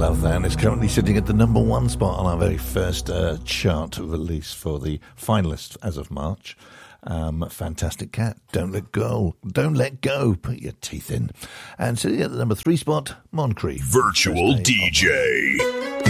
love that. And it's currently sitting at the number one spot on our very first chart release for the finalists as of March. Fantastic Cat, Don't Let Go. Don't Let Go. Put your teeth in. And sitting at the number 3 spot, Moncrief. Virtual DJ.